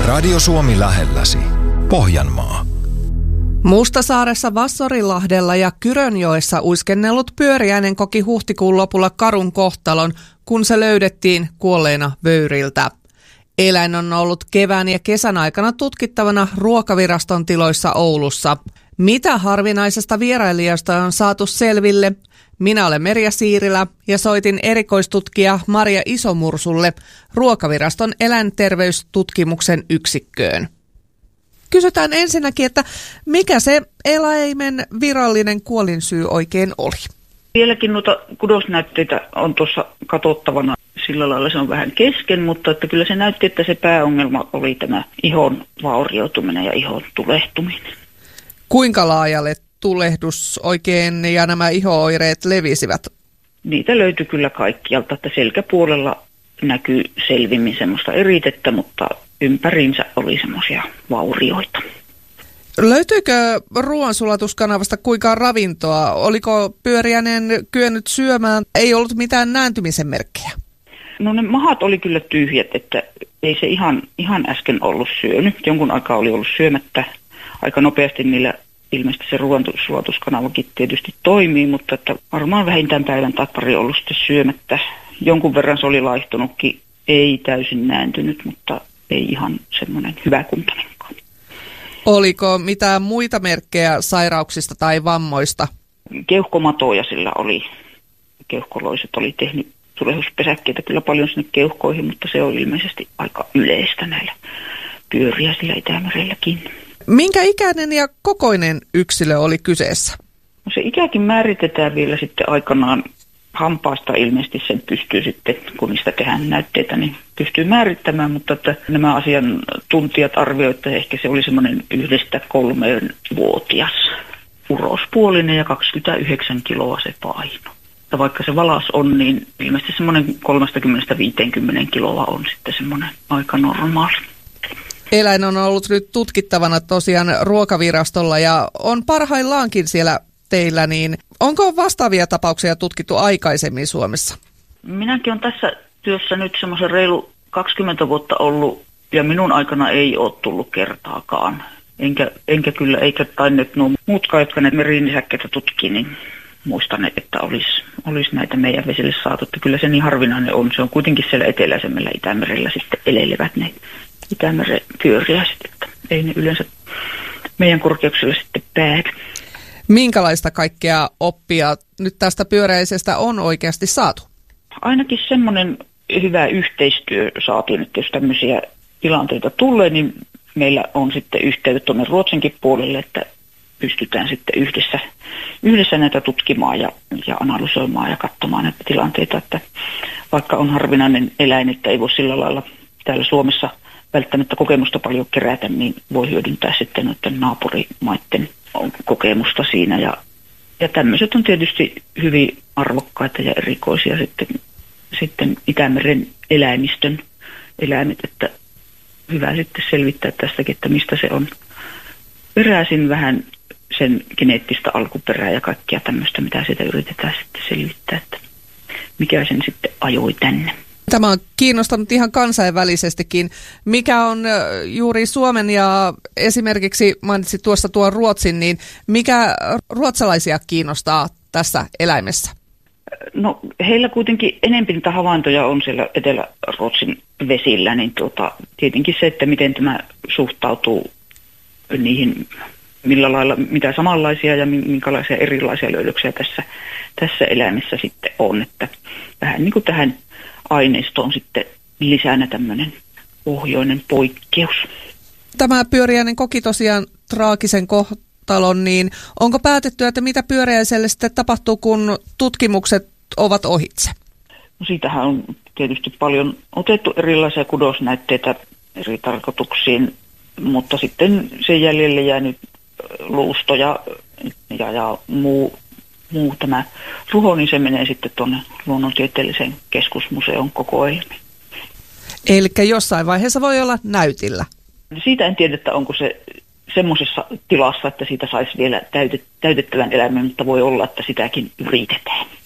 Radio Suomi lähelläsi. Pohjanmaa. Mustasaaressa, Vassorilahdella ja Kyrönjoessa uiskennellut pyöriäinen koki huhtikuun lopulla karun kohtalon, kun se löydettiin kuolleena vöyriltä. Eläin on ollut kevään ja kesän aikana tutkittavana Ruokaviraston tiloissa Oulussa. Mitä harvinaisesta vierailijasta on saatu selville? Minä olen Merja Siirilä ja soitin erikoistutkija Maria Isomursulle Ruokaviraston eläinterveystutkimuksen yksikköön. Kysytään ensinnäkin, että mikä se eläimen virallinen kuolinsyy oikein oli? Vieläkin noita kudosnäytteitä on tuossa katsottavana. Sillä lailla se on vähän kesken, mutta että kyllä se näytti, että se pääongelma oli tämä ihon vaurioituminen ja ihon tulehtuminen. Kuinka laajalle tulehdus oikein ja nämä iho-oireet levisivät? Niitä löytyi kyllä kaikkialta, että selkäpuolella näkyy selvimmin semmoista eritettä, mutta ympäriinsä oli semmoisia vaurioita. Löytyykö ruoansulatuskanavasta kuinka ravintoa? Oliko pyöriäinen kyennyt syömään? Ei ollut mitään nääntymisen merkkejä? No ne mahat oli kyllä tyhjät, että ei se ihan äsken ollut syönyt. Jonkun aikaa oli ollut syömättä. Aika nopeasti niillä ilmeisesti se ruoansulatuskanavakin tietysti toimii, mutta että varmaan vähintään päivän tai pari ollut sitten syömättä. Jonkun verran se oli laihtunutkin, ei täysin nääntynyt, mutta ei ihan semmoinen hyväkuntainenkaan. Oliko mitään muita merkkejä sairauksista tai vammoista? Keuhkomatoja sillä oli. Keuhkoloiset oli tehnyt tulehduspesäkkeitä kyllä paljon sinne keuhkoihin, mutta se on ilmeisesti aika yleistä näillä pyöriäisillä Itämerelläkin. Minkä ikäinen ja kokoinen yksilö oli kyseessä? No se ikäkin määritetään vielä sitten aikanaan. Hampaasta ilmeisesti sen pystyy sitten, kun niistä tehdään näytteitä, niin pystyy määrittämään, mutta että nämä asiantuntijat arvioivat, että ehkä se oli semmoinen 1-3-vuotias urospuolinen ja 29 kiloa se paino. Ja vaikka se valas on, niin ilmeisesti semmoinen 30-50 kiloa on sitten semmoinen aika normaali. Eläin on ollut nyt tutkittavana tosiaan Ruokavirastolla ja on parhaillaankin siellä teillä, niin onko vastaavia tapauksia tutkittu aikaisemmin Suomessa? Minäkin olen tässä työssä nyt semmoisen reilu 20 vuotta ollut ja minun aikana ei ole tullut kertaakaan. Enkä kyllä, eikä tainneet nuo muutkaan, jotka näitä merinisäkkeitä tutkii, niin muistan, että olisi näitä meidän vesille saatu. Että kyllä se niin harvinainen on. Se on kuitenkin siellä eteläisemmällä Itämerellä sitten eleilevät ne Itämeren pyöriäiset, että ei ne yleensä meidän korkeuksilla sitten päädy. Minkälaista kaikkea oppia nyt tästä pyöräisestä on oikeasti saatu? Ainakin semmoinen hyvä yhteistyö saatiin, että jos tämmöisiä tilanteita tulee, niin meillä on sitten yhteydet tuonne Ruotsinkin puolelle, että pystytään sitten yhdessä näitä tutkimaan ja analysoimaan ja katsomaan näitä tilanteita, että vaikka on harvinainen eläin, että ei voi sillä lailla täällä Suomessa välttämättä kokemusta paljon kerätä, niin voi hyödyntää sitten noiden naapurimaiden kokemusta siinä. Ja tämmöiset on tietysti hyvin arvokkaita ja erikoisia sitten Itämeren eläimistön eläimet, että hyvä sitten selvittää tästäkin, että mistä se on peräisin, vähän sen geneettistä alkuperää ja kaikkia tämmöistä, mitä siitä yritetään sitten selvittää, että mikä sen sitten ajoi tänne. Tämä on kiinnostanut ihan kansainvälisestikin. Mikä on juuri Suomen ja esimerkiksi mainitsit tuossa tuon Ruotsin, niin mikä ruotsalaisia kiinnostaa tässä eläimessä? No heillä kuitenkin enemmän niitä havaintoja on siellä Etelä-Ruotsin vesillä, niin tietenkin se, että miten tämä suhtautuu niihin, millä lailla, mitä samanlaisia ja minkälaisia erilaisia löydöksiä tässä eläimessä sitten on, että vähän niin kuin tähän aineistoon sitten lisänä tämmöinen pohjoinen poikkeus. Tämä pyöriäinen koki tosiaan traagisen kohtalon, niin onko päätetty, että mitä pyöriäiselle sitten tapahtuu, kun tutkimukset ovat ohitse? No siitähän on tietysti paljon otettu erilaisia kudosnäytteitä eri tarkoituksiin, mutta sitten sen jäljelle jäänyt luusto ja muu tämä ruho, niin se menee sitten tuonne luonnontieteelliseen keskusmuseon kokoelmiin. Eli jossain vaiheessa voi olla näytillä? Siitä en tiedä, että onko se semmoisessa tilassa, että siitä saisi vielä täytettävän eläimen, mutta voi olla, että sitäkin yritetään.